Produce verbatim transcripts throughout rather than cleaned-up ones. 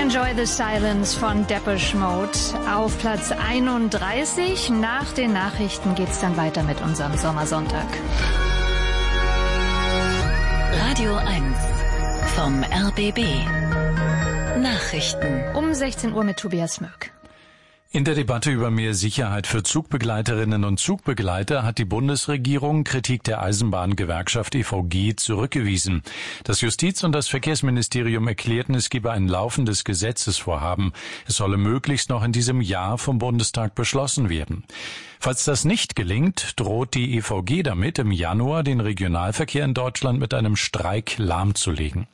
Enjoy the Silence von Depeche Mode auf Platz einunddreißig. Nach den Nachrichten geht's dann weiter mit unserem Sommersonntag. Radio eins vom R B B. Nachrichten. Um sechzehn Uhr mit Tobias Möck. In der Debatte über mehr Sicherheit für Zugbegleiterinnen und Zugbegleiter hat die Bundesregierung Kritik der Eisenbahngewerkschaft E V G zurückgewiesen. Das Justiz- und das Verkehrsministerium erklärten, es gebe ein laufendes Gesetzesvorhaben. Es solle möglichst noch in diesem Jahr vom Bundestag beschlossen werden. Falls das nicht gelingt, droht die E V G damit, im Januar den Regionalverkehr in Deutschland mit einem Streik lahmzulegen.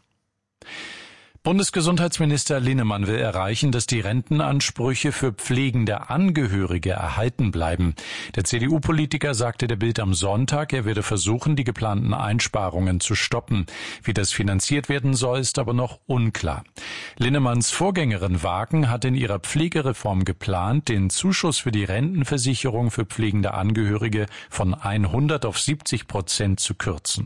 Bundesgesundheitsminister Linnemann will erreichen, dass die Rentenansprüche für pflegende Angehörige erhalten bleiben. Der C D U-Politiker sagte der Bild am Sonntag, er werde versuchen, die geplanten Einsparungen zu stoppen. Wie das finanziert werden soll, ist aber noch unklar. Linnemanns Vorgängerin Wagen hat in ihrer Pflegereform geplant, den Zuschuss für die Rentenversicherung für pflegende Angehörige von hundert auf siebzig Prozent zu kürzen.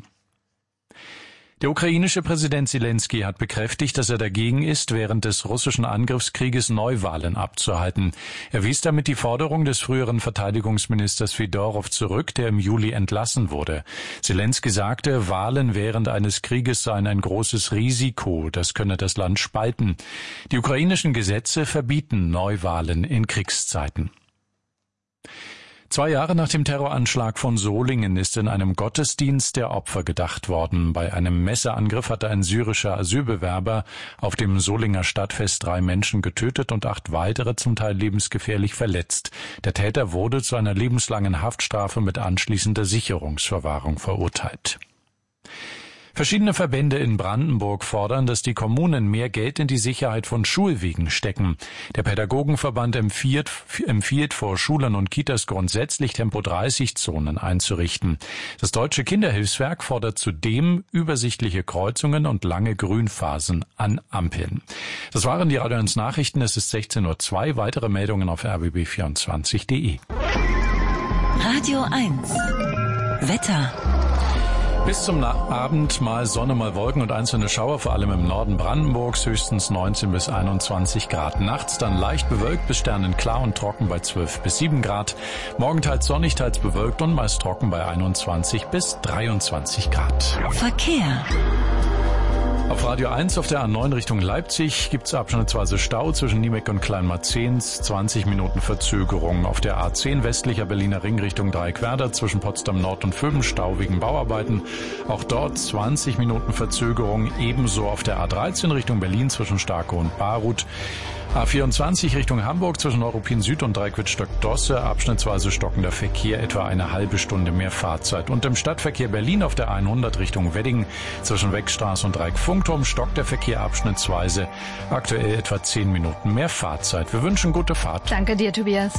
Der ukrainische Präsident Zelensky hat bekräftigt, dass er dagegen ist, während des russischen Angriffskrieges Neuwahlen abzuhalten. Er wies damit die Forderung des früheren Verteidigungsministers Fedorow zurück, der im Juli entlassen wurde. Zelensky sagte, Wahlen während eines Krieges seien ein großes Risiko, das könne das Land spalten. Die ukrainischen Gesetze verbieten Neuwahlen in Kriegszeiten. Zwei Jahre nach dem Terroranschlag von Solingen ist in einem Gottesdienst der Opfer gedacht worden. Bei einem Messerangriff hatte ein syrischer Asylbewerber auf dem Solinger Stadtfest drei Menschen getötet und acht weitere zum Teil lebensgefährlich verletzt. Der Täter wurde zu einer lebenslangen Haftstrafe mit anschließender Sicherungsverwahrung verurteilt. Verschiedene Verbände in Brandenburg fordern, dass die Kommunen mehr Geld in die Sicherheit von Schulwegen stecken. Der Pädagogenverband empfiehlt, empfiehlt vor Schulen und Kitas grundsätzlich Tempo dreißig Zonen einzurichten. Das Deutsche Kinderhilfswerk fordert zudem übersichtliche Kreuzungen und lange Grünphasen an Ampeln. Das waren die Radio eins Nachrichten. Es ist sechzehn Uhr zwei. Weitere Meldungen auf r b b vierundzwanzig punkt d e. Radio eins. Wetter. Bis zum Abend mal Sonne, mal Wolken und einzelne Schauer, vor allem im Norden Brandenburgs, höchstens neunzehn bis einundzwanzig Grad. Nachts dann leicht bewölkt bis sternenklar und trocken bei zwölf bis sieben Grad. Morgen teils sonnig, teils bewölkt und meist trocken bei einundzwanzig bis dreiundzwanzig Grad. Verkehr. Auf Radio eins auf der A neun Richtung Leipzig gibt's abschnittsweise Stau zwischen Niemeck und Kleinmarzehns, zwanzig Minuten Verzögerung. Auf der A zehn westlicher Berliner Ring Richtung Dreieckwerder zwischen Potsdam Nord und Vöben Stau wegen Bauarbeiten. Auch dort zwanzig Minuten Verzögerung, ebenso auf der A dreizehn Richtung Berlin zwischen Starkow und Baruth. A vierundzwanzig Richtung Hamburg zwischen Neuruppin Süd und Dreiquidstock-Dosse, abschnittsweise stockender Verkehr, etwa eine halbe Stunde mehr Fahrzeit. Und im Stadtverkehr Berlin auf der hundert Richtung Wedding zwischen Weckstraße und Dreieck-Funkturm stockt der Verkehr abschnittsweise, aktuell etwa zehn Minuten mehr Fahrzeit. Wir wünschen gute Fahrt. Danke dir, Tobias.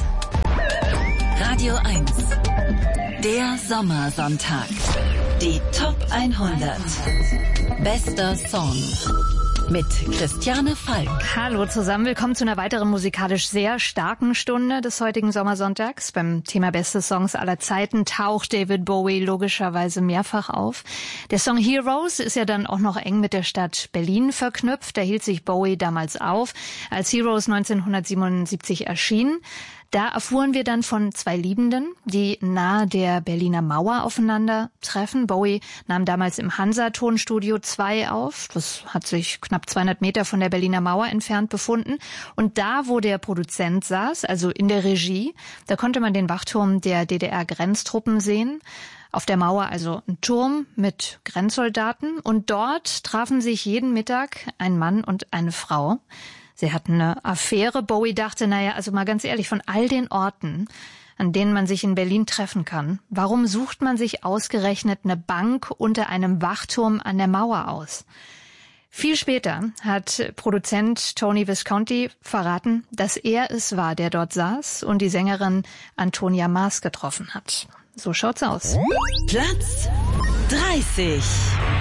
Radio eins. Der Sommersonntag. Die Top hundert. Bester Song. Mit Christiane Falk. Hallo zusammen, willkommen zu einer weiteren musikalisch sehr starken Stunde des heutigen Sommersonntags. Beim Thema Beste Songs aller Zeiten taucht David Bowie logischerweise mehrfach auf. Der Song Heroes ist ja dann auch noch eng mit der Stadt Berlin verknüpft. Da hielt sich Bowie damals auf, als Heroes neunzehnhundertsiebenundsiebzig erschien. Da erfuhren wir dann von zwei Liebenden, die nahe der Berliner Mauer aufeinandertreffen. Bowie nahm damals im Hansa-Tonstudio zwei auf. Das hat sich knapp zweihundert Meter von der Berliner Mauer entfernt befunden. Und da, wo der Produzent saß, also in der Regie, da konnte man den Wachturm der D D R-Grenztruppen sehen. Auf der Mauer also ein Turm mit Grenzsoldaten. Und dort trafen sich jeden Mittag ein Mann und eine Frau. Sie hatten eine Affäre. Bowie dachte, naja, also mal ganz ehrlich, von all den Orten, an denen man sich in Berlin treffen kann, warum sucht man sich ausgerechnet eine Bank unter einem Wachturm an der Mauer aus? Viel später hat Produzent Tony Visconti verraten, dass er es war, der dort saß und die Sängerin Antonia Maas getroffen hat. So schaut's aus. Platz dreißig.